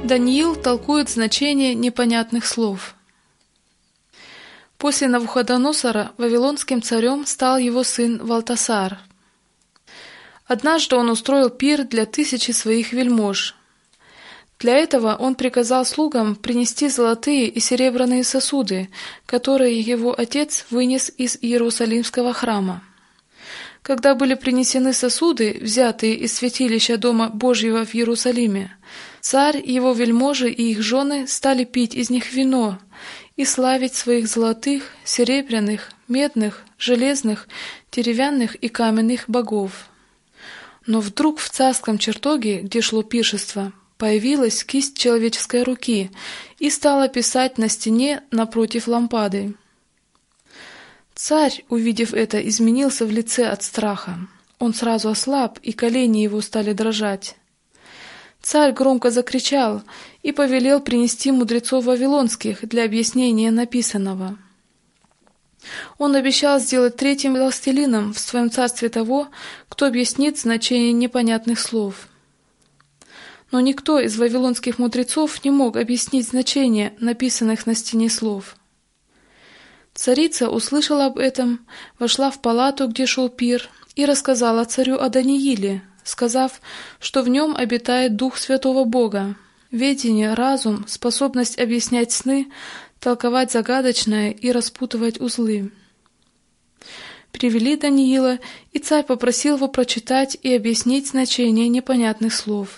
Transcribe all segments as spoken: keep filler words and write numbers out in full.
Даниил толкует значение непонятных слов. После Навуходоносора вавилонским царем стал его сын Валтасар. Однажды он устроил пир для тысячи своих вельмож. Для этого он приказал слугам принести золотые и серебряные сосуды, которые его отец вынес из Иерусалимского храма. Когда были принесены сосуды, взятые из святилища Дома Божьего в Иерусалиме, царь, его вельможи и их жены стали пить из них вино и славить своих золотых, серебряных, медных, железных, деревянных и каменных богов. Но вдруг в царском чертоге, где шло пиршество, появилась кисть человеческой руки и стала писать на стене напротив лампады. Царь, увидев это, изменился в лице от страха. Он сразу ослаб, и колени его стали дрожать. Царь громко закричал и повелел принести мудрецов вавилонских для объяснения написанного. Он обещал сделать третьим властелином в своем царстве того, кто объяснит значение непонятных слов. Но никто из вавилонских мудрецов не мог объяснить значение написанных на стене слов. Царица услышала об этом, вошла в палату, где шел пир, и рассказала царю о Данииле, сказав, что в нем обитает Дух Святого Бога, ведение, разум, способность объяснять сны, толковать загадочное и распутывать узлы. Привели Даниила, и царь попросил его прочитать и объяснить значение непонятных слов.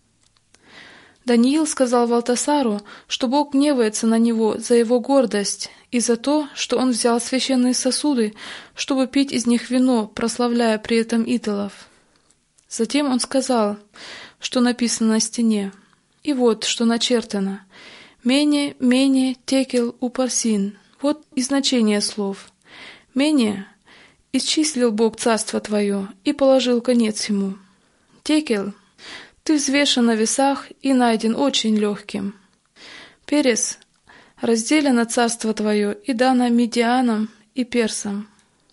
Даниил сказал Валтасару, что Бог гневается на него за его гордость и за то, что он взял священные сосуды, чтобы пить из них вино, прославляя при этом идолов. Затем он сказал, что написано на стене. И вот, что начертано: «Мене, мене, текел, упарсин». Вот и значение слов. «Мене» — исчислил Бог царство твое и положил конец ему. «Текел» — ты взвешен на весах и найден очень легким. «Перес» — разделено царство твое и дано Медианам и Персам.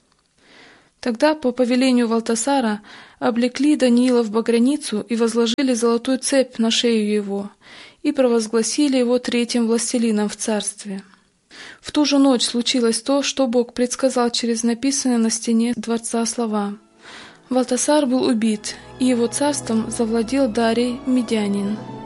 Тогда по повелению Валтасара облекли Даниила в багряницу и возложили золотую цепь на шею его, и провозгласили его третьим властелином в царстве. В ту же ночь случилось то, что Бог предсказал через написанные на стене дворца слова. Валтасар был убит, и его царством завладел Дарий Медянин.